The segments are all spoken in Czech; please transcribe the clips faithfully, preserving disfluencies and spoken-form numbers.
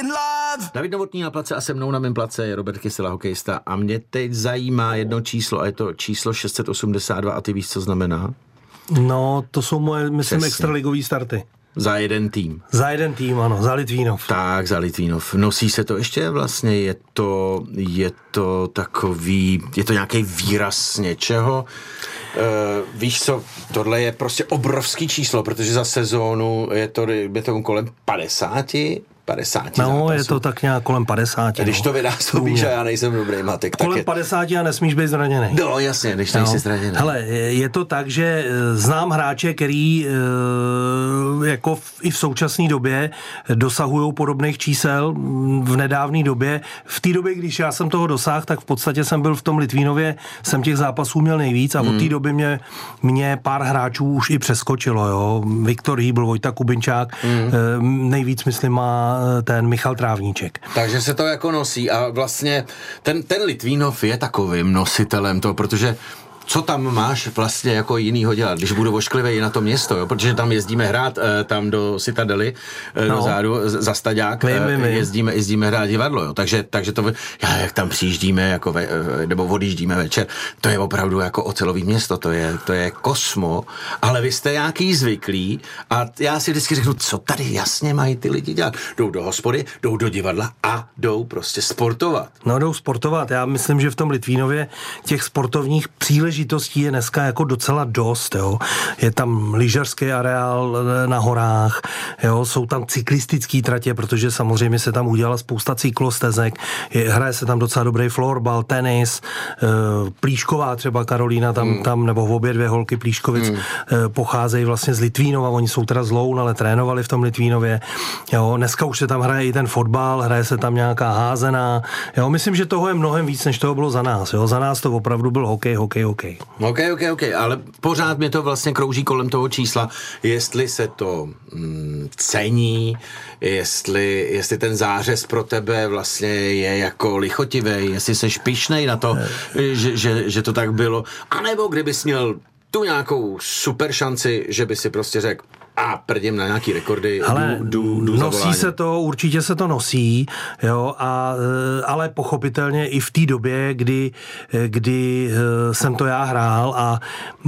David Novotný na place a se mnou na mém place je Robert Kysela, hokejista. A mě teď zajímá jedno číslo a je to číslo šest set osmdesát dva a ty víš, co znamená? No, to jsou moje, myslím, Přesně. extraligový starty. Za jeden tým. Za jeden tým, ano, za Litvínov. Tak, za Litvínov. Nosí se to ještě vlastně, je to, je to takový, je to nějaký výraz něčeho. Uh, víš co, tohle je prostě obrovský číslo, protože za sezónu je to, je to kolem padesáti, padesáti No, zápasů. je to tak nějak kolem padesáti. Když no. to vynásobíš a já nejsem dobrý matek, tak kolem je... padesáti a nesmíš být zraněný. No, jasně, když nejsi No. zraněný. Hele, je to tak, že znám hráče, který e, jako v, i v současné době dosahují podobných čísel v nedávné době. V té době, když já jsem toho dosáhl, tak v podstatě jsem byl v tom Litvínově, jsem těch zápasů měl nejvíc a hmm. od té doby mě, mě pár hráčů už i přeskočilo. Jo. Viktor Hýbl, Vojta Kubinčák, hmm. e, nejvíc, myslím, má ten Michal Trávníček. Takže se to jako nosí a vlastně ten, ten Litvínov je takovým nositelem toho, protože co tam máš vlastně jako jinýho dělat, když budu ošklivej na to město, jo? Protože tam jezdíme hrát e, tam do Citadely, e, no. do zádu, za Staďák, my, my, my. jezdíme, jezdíme hrát divadlo, jo? Takže, takže to, já, jak tam přijíždíme, jako ve, nebo odjíždíme večer, to je opravdu jako ocelový město, to je, to je kosmo, ale vy jste nějaký zvyklí a já si vždycky řeknu, co tady jasně mají ty lidi dělat. Jdou do hospody, jdou do divadla a jdou prostě sportovat. No, jdou sportovat, já myslím, že v tom Litvínově těch sportovních příležitostí je dneska jako docela dost, jo. Je tam lyžařský areál na horách, jo, jsou tam cyklistický tratě, protože samozřejmě se tam udělala spousta cyklostezek, je, hraje se tam docela dobrý florbal, tenis, e, Plíšková třeba Karolína tam, hmm. tam nebo v obě dvě holky Plíškovic hmm. e, pocházejí vlastně z Litvínova, oni jsou teda z Loun, ale trénovali v tom Litvínově, jo, dneska už se tam hraje i ten fotbal, hraje se tam nějaká házená, jo, myslím, že toho je mnohem víc, než toho bylo za nás, jo, za nás to opravdu byl hokej, hokej, hokej. Ok, ok, ok, ale pořád mě to vlastně krouží kolem toho čísla, jestli se to mm, cení, jestli, jestli ten zářez pro tebe vlastně je jako lichotivý, jestli seš pyšnej na to, že, že, že to tak bylo, anebo kdybys měl tu nějakou super šanci, že by si prostě řekl, a prdím na nějaký rekordy, ale jdu, jdu, jdu nosí se to, určitě se to nosí, jo, a, ale pochopitelně i v té době, kdy, kdy jsem to já hrál a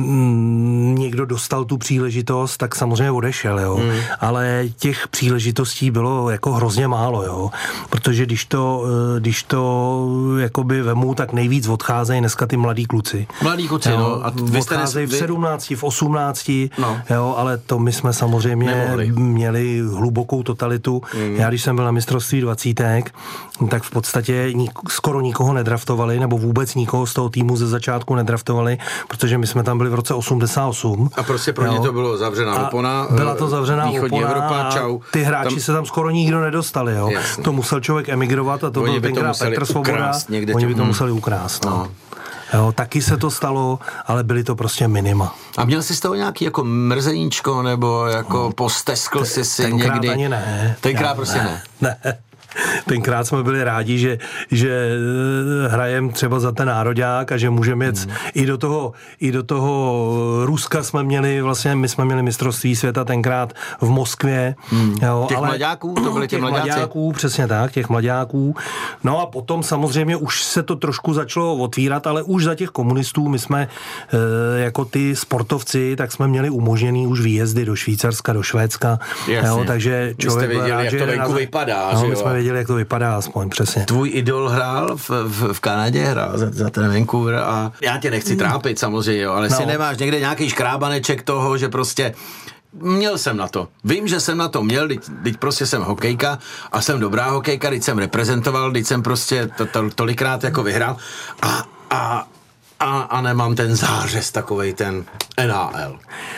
mm, někdo dostal tu příležitost, tak samozřejmě odešel, jo, hmm. ale těch příležitostí bylo jako hrozně málo, jo, protože když to, když to jakoby vemu, tak nejvíc odcházejí dneska ty mladí kluci. Mladí kluci, jo, no. A odcházejí v sedmnácti, v osmnácti, no. jo, ale to my jsme samozřejmě Nemohli. měli hlubokou totalitu. Mm. Já, když jsem byl na mistrovství dvacítek, tak v podstatě nik, skoro nikoho nedraftovali, nebo vůbec nikoho z toho týmu ze začátku nedraftovali, protože my jsme tam byli v roce osmdesát osm. A prostě pro ně to bylo zavřená opona. Byla to zavřená východní opona Evropa, čau. Ty hráči tam... se tam skoro nikdo nedostali, jo. Jasně. To musel člověk emigrovat a to Oni byl by to tenkrát museli Petr Svoboda. Oni by to hmm. museli ukrást. No. No. Jo, taky se to stalo, ale byly to prostě minima. A měl jsi z toho nějaký jako mrzeníčko, nebo jako no, posteskl jsi si tenkrát někdy? Ani ne. Tenkrát Já, prostě ne. Ne. ne. Tenkrát jsme byli rádi, že, že hrajem třeba za ten nároďák a že můžeme jet hmm. i do toho, i do toho Ruska jsme měli, vlastně my jsme měli mistrovství světa tenkrát v Moskvě. Hmm. Jo, těch ale mlaďáků, to byly těch mlaďáci? mlaďáků, přesně tak, těch mlaďáků. No a potom samozřejmě už se to trošku začalo otvírat, ale už za těch komunistů my jsme e, jako ty sportovci, tak jsme měli umožněný už výjezdy do Švýcarska, do Švédska. Jo, takže člověk věděli, rád, jak to venku na... vypadá. No, že my jo? jsme věděli, jak to vypadá aspoň, přesně. Tvůj idol hrál v, v, v Kanadě, hrál za, za ten Vancouver a já tě nechci trápit samozřejmě, jo, ale no. si nemáš někde nějaký škrábaneček toho, že prostě měl jsem na to. Vím, že jsem na to měl, teď, teď prostě jsem hokejka a jsem dobrá hokejka, teď jsem reprezentoval, teď jsem prostě to, to, tolikrát jako vyhrál a, a, a, a nemám ten zářez takovej ten N H L.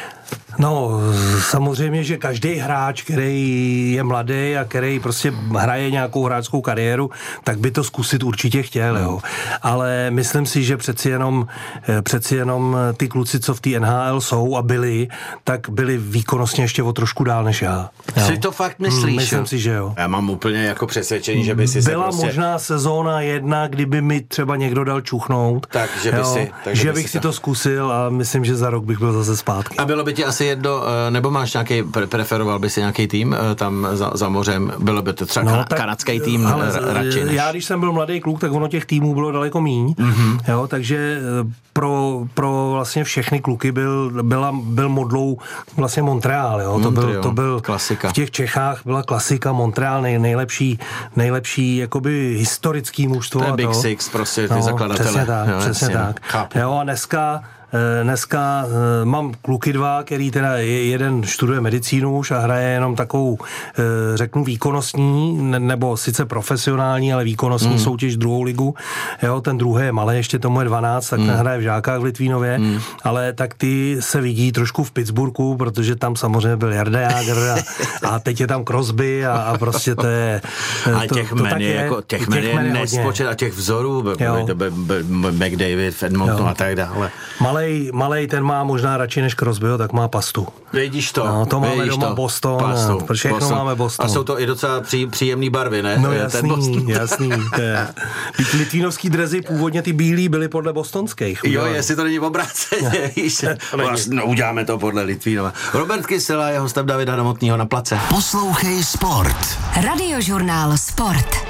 No, samozřejmě, že každý hráč, který je mladý a který prostě hraje nějakou hráčskou kariéru, tak by to zkusit určitě chtěl, jo. Ale myslím si, že přeci jenom, přeci jenom ty kluci, co v té N H L jsou a byli, tak byli výkonnostně ještě o trošku dál než já. Jo. Si to fakt myslíš? Hmm, myslím jo? si, že jo. Já mám úplně jako přesvědčení, že by si se Byla prostě... možná sezóna jedna, kdyby mi třeba někdo dal čuchnout. Tak, že by jo, si... Takže že by bych si si to... to zkusil a myslím, že za rok bych byl zase zpátky. A bylo by ti asi jedno, nebo máš nějaký, preferoval by si nějaký tým tam za, za mořem, bylo by to třeba no, kan, kanadský tým ale, radši než... Já, když jsem byl mladý kluk, tak ono těch týmů bylo daleko míň, mm-hmm. jo, takže pro, pro vlastně všechny kluky byl, byla, byl modlou vlastně Montreal, jo, to byl, to byl klasika. V těch Čechách byla klasika Montreal, nej, nejlepší, nejlepší jakoby historický mužstvo. To je Big to. Six, prostě ty no, zakladatele. Přesně tak, jo, přesně jasně, tak. Chápu. Jo, a dneska Dneska mám kluky dva, který teda jeden studuje medicínu už a hraje jenom takovou, řeknu, výkonnostní, nebo sice profesionální, ale výkonnostní mm. soutěž druhou ligu. Jo, ten druhý je malý, ještě tomu je dvanáct, tak mm. ten hraje v Žákách v Litvínově, mm. ale tak ty se vidí trošku v Pittsburghu, protože tam samozřejmě byl Jarda Jágr a, a teď je tam Crosby a, a prostě to je... A to, těch men je, jako, těch men je nespočet a těch vzorů, McDavid, Edmonton a tak dále. Malej, malej ten má možná radši než Crosbyho, tak má pastu. Vidíš to. No, to máme doma to. Boston. Pastu. No, všechno Boston. Máme Boston. A jsou to i docela pří, příjemný barvy, ne? No jasný, jasný. Litvínovský drezy původně ty bílí byly podle bostonských. Jo, jestli to není obráceně. No, uděláme to podle Litvínova. Robert Kysela, jeho stav Davida Novotného na place. Poslouchej Sport. Radiožurnál Sport.